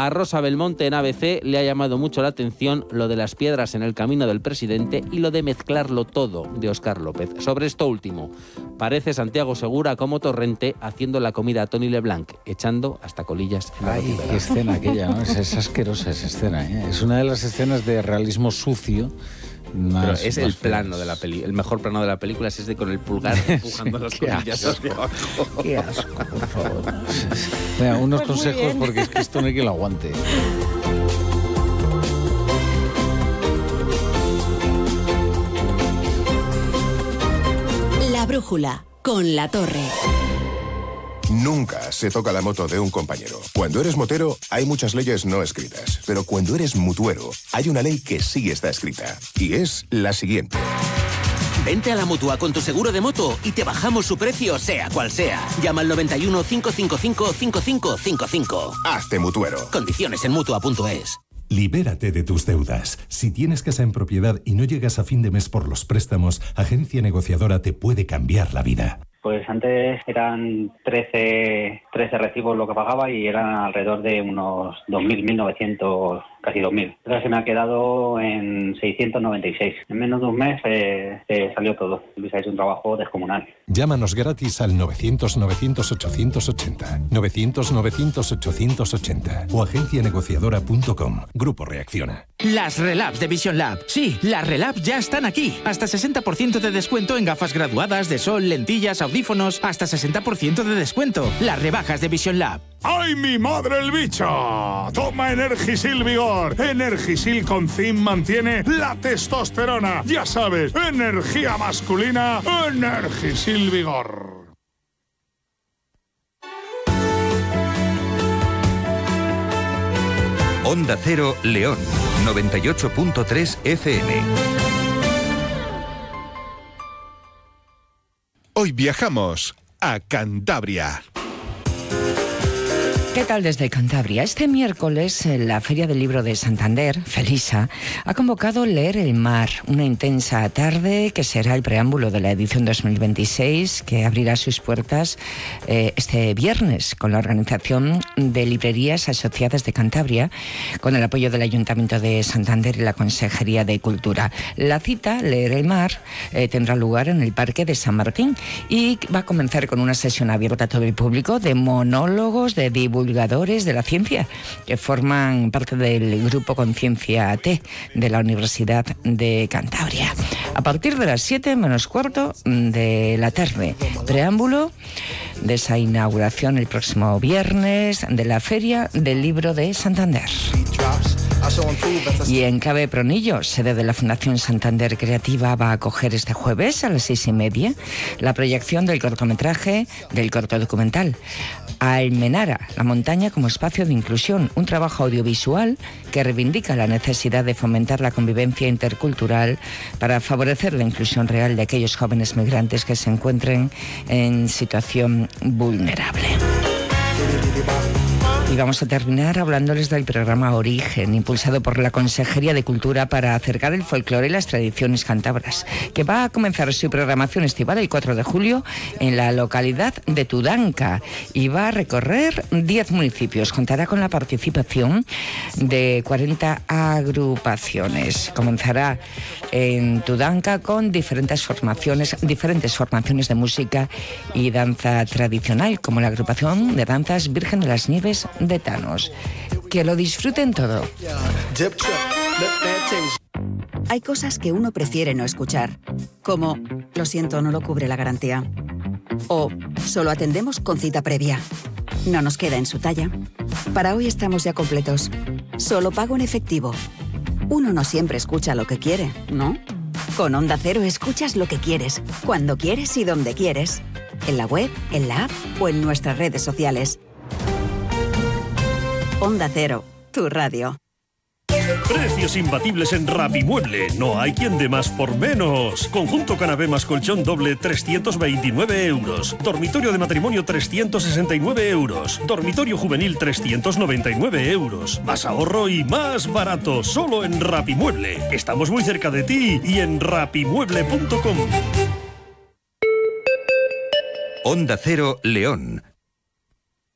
A Rosa Belmonte en ABC le ha llamado mucho la atención lo de las piedras en el camino del presidente y lo de mezclarlo todo de Óscar López. Sobre esto último, parece Santiago Segura como Torrente haciendo la comida a Tony Leblanc, echando hasta colillas en la batidora. Qué escena aquella, ¿no? Es asquerosa esa escena, ¿eh? Es una de las escenas de realismo sucio. Pero es el plano de la peli, el mejor plano de la película es ese con el pulgar empujando las colillas hacia abajo. Qué asco, por favor. Mira, unos pues consejos porque es que esto no hay que lo aguante. La brújula con La Torre. Nunca se toca la moto de un compañero. Cuando eres motero, hay muchas leyes no escritas. Pero cuando eres mutuero, hay una ley que sí está escrita. Y es la siguiente. Vente a la Mutua con tu seguro de moto y te bajamos su precio, sea cual sea. Llama al 91 555 5555. Hazte mutuero. Condiciones en Mutua.es. Libérate de tus deudas. Si tienes casa en propiedad y no llegas a fin de mes por los préstamos, Agencia Negociadora te puede cambiar la vida. Pues antes eran 13 recibos lo que pagaba y eran alrededor de unos 2.000, 1.900, casi 2.000. Ahora se me ha quedado en 696. En menos de un mes salió todo. Luis ha hecho un trabajo descomunal. Llámanos gratis al 900-900-880, 900-900-880 o agencianegociadora.com. Grupo Reacciona. Las Relabs de Vision Lab. Sí, las Relabs ya están aquí. Hasta 60% de descuento en gafas graduadas, de sol, lentillas, audífonos. Hasta 60% de descuento. Las rebajas de Vision Lab. ¡Ay, mi madre el bicho! Toma Energisil Vigor. Energisil con zinc mantiene la testosterona. Ya sabes, energía masculina, Energisil Vigor. Onda Cero, León, 98.3 FM. Hoy viajamos a Cantabria. ¿Qué tal desde Cantabria? Este miércoles, la Feria del Libro de Santander, Felisa, ha convocado Leer el Mar, una intensa tarde que será el preámbulo de la edición 2026, que abrirá sus puertas este viernes con la organización de Librerías Asociadas de Cantabria, con el apoyo del Ayuntamiento de Santander y la Consejería de Cultura. La cita, Leer el Mar, tendrá lugar en el Parque de San Martín y va a comenzar con una sesión abierta a todo el público de monólogos, de divulgadores de la ciencia que forman parte del grupo Conciencia T de la Universidad de Cantabria. A partir de las 7 menos cuarto de la tarde, preámbulo de esa inauguración el próximo viernes de la Feria del Libro de Santander. Y en Clave Pronillo, sede de la Fundación Santander Creativa, va a acoger este jueves a las 6:30 la proyección del cortometraje, del cortodocumental Almenara, la montaña como espacio de inclusión, un trabajo audiovisual que reivindica la necesidad de fomentar la convivencia intercultural para favorecer la inclusión real de aquellos jóvenes migrantes que se encuentren en situación vulnerable. Y vamos a terminar hablándoles del programa Origen, impulsado por la Consejería de Cultura para acercar el folclore y las tradiciones cántabras, que va a comenzar su programación estival el 4 de julio en la localidad de Tudanca y va a recorrer 10 municipios. Contará con la participación de 40 agrupaciones. Comenzará en Tudanca con diferentes formaciones de música y danza tradicional, como la agrupación de danzas Virgen de las Nieves de Tanos. Que lo disfruten todo. Hay cosas que uno prefiere no escuchar, como lo siento, no lo cubre la garantía, o solo atendemos con cita previa. No nos queda en su talla. Para hoy estamos ya completos. Solo pago en efectivo. Uno no siempre escucha lo que quiere, ¿no? Con Onda Cero escuchas lo que quieres, cuando quieres y donde quieres. En la web, en la app o en nuestras redes sociales. Onda Cero, tu radio. Precios imbatibles en Rapimueble. No hay quien dé más por menos. Conjunto canapé más colchón doble, 329 euros. Dormitorio de matrimonio, 369 euros. Dormitorio juvenil, 399 euros. Más ahorro y más barato. Solo en Rapimueble. Estamos muy cerca de ti y en rapimueble.com. Onda Cero, León,